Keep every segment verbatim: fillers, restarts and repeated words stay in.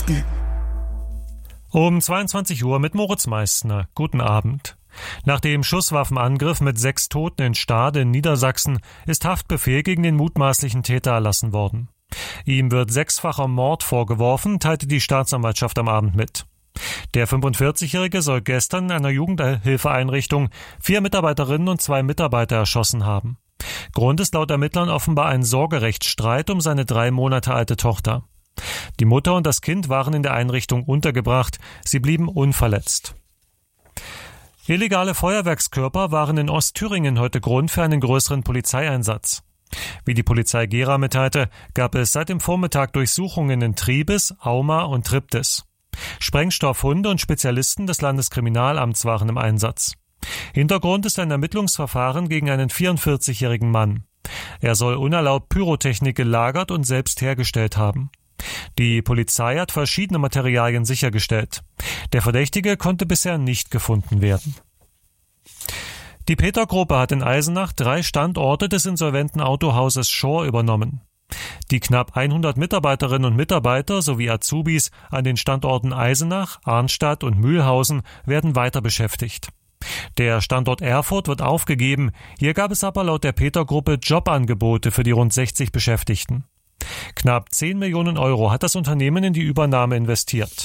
Nachrichten. Um zweiundzwanzig Uhr mit Moritz Meissner. Guten Abend. Nach dem Schusswaffenangriff mit sechs Toten in Stade in Niedersachsen ist Haftbefehl gegen den mutmaßlichen Täter erlassen worden. Ihm wird sechsfacher Mord vorgeworfen, teilte die Staatsanwaltschaft am Abend mit. Der fünfundvierzigjährige soll gestern in einer Jugendhilfeeinrichtung vier Mitarbeiterinnen und zwei Mitarbeiter erschossen haben. Grund ist laut Ermittlern offenbar ein Sorgerechtsstreit um seine drei Monate alte Tochter. Die Mutter und das Kind waren in der Einrichtung untergebracht, sie blieben unverletzt. Illegale Feuerwerkskörper waren in Ostthüringen heute Grund für einen größeren Polizeieinsatz. Wie die Polizei Gera mitteilte, gab es seit dem Vormittag Durchsuchungen in Triebes, Auma und Triptis. Sprengstoffhunde und Spezialisten des Landeskriminalamts waren im Einsatz. Hintergrund ist ein Ermittlungsverfahren gegen einen vierundvierzigjährigen Mann. Er soll unerlaubt Pyrotechnik gelagert und selbst hergestellt haben. Die Polizei hat verschiedene Materialien sichergestellt. Der Verdächtige konnte bisher nicht gefunden werden. Die Peter-Gruppe hat in Eisenach drei Standorte des insolventen Autohauses Schorr übernommen. Die knapp hundert Mitarbeiterinnen und Mitarbeiter sowie Azubis an den Standorten Eisenach, Arnstadt und Mühlhausen werden weiter beschäftigt. Der Standort Erfurt wird aufgegeben, hier gab es aber laut der Peter-Gruppe Jobangebote für die rund sechzig Beschäftigten. Knapp zehn Millionen Euro hat das Unternehmen in die Übernahme investiert.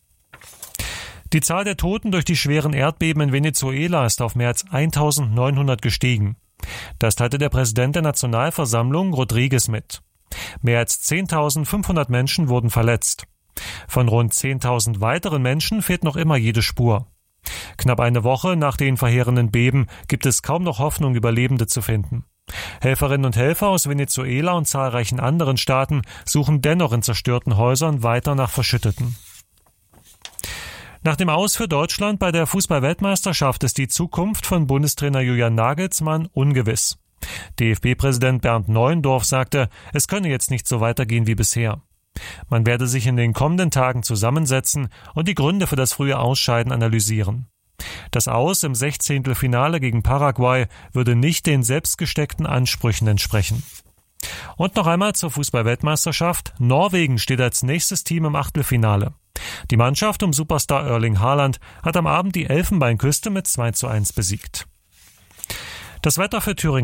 Die Zahl der Toten durch die schweren Erdbeben in Venezuela ist auf mehr als eintausendneunhundert gestiegen. Das teilte der Präsident der Nationalversammlung Rodriguez mit. Mehr als zehntausendfünfhundert Menschen wurden verletzt. Von rund zehntausend weiteren Menschen fehlt noch immer jede Spur. Knapp eine Woche nach den verheerenden Beben gibt es kaum noch Hoffnung, Überlebende zu finden. Helferinnen und Helfer aus Venezuela und zahlreichen anderen Staaten suchen dennoch in zerstörten Häusern weiter nach Verschütteten. Nach dem Aus für Deutschland bei der Fußball-Weltmeisterschaft ist die Zukunft von Bundestrainer Julian Nagelsmann ungewiss. D F B-Präsident Bernd Neuendorf sagte, es könne jetzt nicht so weitergehen wie bisher. Man werde sich in den kommenden Tagen zusammensetzen und die Gründe für das frühe Ausscheiden analysieren. Das Aus im Sechzehntelfinale gegen Paraguay würde nicht den selbstgesteckten Ansprüchen entsprechen. Und noch einmal zur Fußball-Weltmeisterschaft. Norwegen steht als nächstes Team im Achtelfinale. Die Mannschaft um Superstar Erling Haaland hat am Abend die Elfenbeinküste mit zwei zu eins besiegt. Das Wetter für Thüringen.